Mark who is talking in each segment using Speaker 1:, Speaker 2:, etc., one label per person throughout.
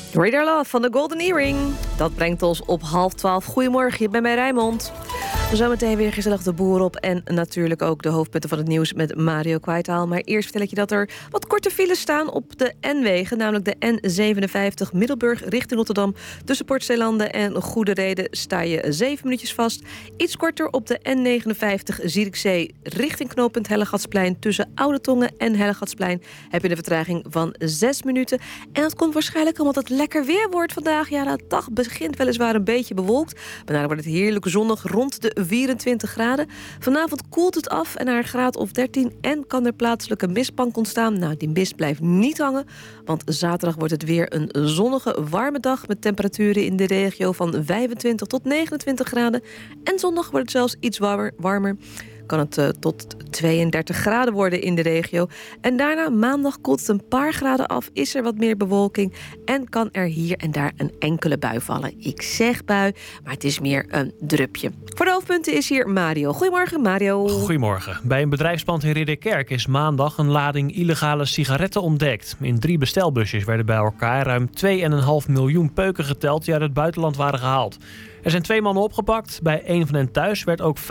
Speaker 1: Radar Love van de Golden Earring. Dat brengt ons op 11:30. Goedemorgen, je bent bij Rijnmond. Zometeen weer gezellig de boer op en natuurlijk ook de hoofdpunten van het nieuws met Mario Kwijtaal. Maar eerst vertel ik je dat er wat korte files staan op de N-wegen, namelijk de N57 Middelburg richting Rotterdam. Tussen Port Zeelanden en Goede Reden sta je 7 minuutjes vast. Iets korter op de N59 Zierikzee richting knooppunt Hellegatsplein. Tussen Oude Tongen en Hellegatsplein heb je de vertraging van 6 minuten. En dat komt waarschijnlijk omdat het lekker weer wordt vandaag. Ja, de dag begint weliswaar een beetje bewolkt, maar daarna wordt het heerlijk zonnig rond de 24 graden. Vanavond koelt het af en naar een graad of 13 en kan er plaatselijke mistbank ontstaan. Nou, die mist blijft niet hangen, want zaterdag wordt het weer een zonnige, warme dag met temperaturen in de regio van 25 tot 29 graden. En zondag wordt het zelfs iets warmer. Kan het tot 32 graden worden in de regio. En daarna maandag koelt het een paar graden af, is er wat meer bewolking en kan er hier en daar een enkele bui vallen. Ik zeg bui, maar het is meer een drupje. Voor de hoofdpunten is hier Mario. Goedemorgen, Mario.
Speaker 2: Goedemorgen. Bij een bedrijfspand in Ridderkerk is maandag een lading illegale sigaretten ontdekt. In 3 bestelbusjes werden bij elkaar ruim 2,5 miljoen peuken geteld die uit het buitenland waren gehaald. Er zijn 2 mannen opgepakt. Bij een van hen thuis werd ook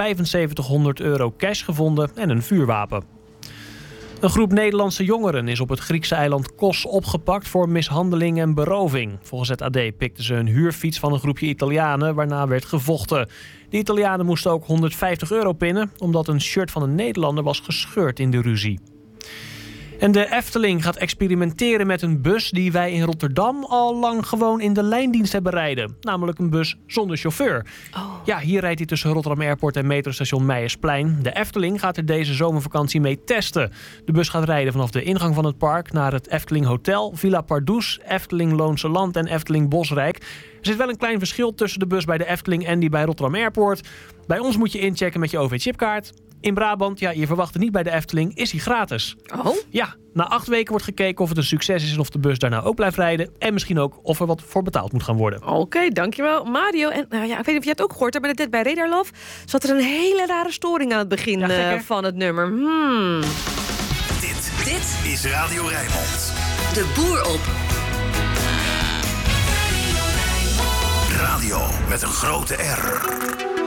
Speaker 2: €7500 cash gevonden en een vuurwapen. Een groep Nederlandse jongeren is op het Griekse eiland Kos opgepakt voor mishandeling en beroving. Volgens het AD pikten ze een huurfiets van een groepje Italianen, waarna werd gevochten. De Italianen moesten ook €150 pinnen, omdat een shirt van een Nederlander was gescheurd in de ruzie. En de Efteling gaat experimenteren met een bus die wij in Rotterdam al lang gewoon in de lijndienst hebben rijden. Namelijk een bus zonder chauffeur.
Speaker 1: Oh.
Speaker 2: Ja, hier rijdt hij tussen Rotterdam Airport en metrostation Meijersplein. De Efteling gaat er deze zomervakantie mee testen. De bus gaat rijden vanaf de ingang van het park naar het Efteling Hotel, Villa Pardoes, Efteling Loonse Land en Efteling Bosrijk. Er zit wel een klein verschil tussen de bus bij de Efteling en die bij Rotterdam Airport. Bij ons moet je inchecken met je OV-chipkaart. In Brabant, ja, je verwacht het niet bij de Efteling, is die gratis.
Speaker 1: Oh?
Speaker 2: Ja, na 8 weken wordt gekeken of het een succes is en of de bus daarna ook blijft rijden. En misschien ook of er wat voor betaald moet gaan worden.
Speaker 1: Oké, dankjewel Mario. En nou ja, ik weet niet of jij het ook gehoord hebt, maar net bij Radar Love zat er een hele rare storing aan het begin van het nummer.
Speaker 3: Dit is Radio Rijnmond.
Speaker 4: De boer op.
Speaker 3: Radio met een grote R.